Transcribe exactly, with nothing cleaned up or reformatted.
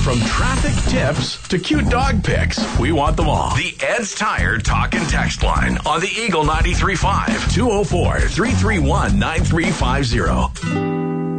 From traffic tips to cute dog pics, we want them all. The Ed's Tire Talk and Text line on the Eagle ninety-three point five, two oh four, three three one, nine three five zero.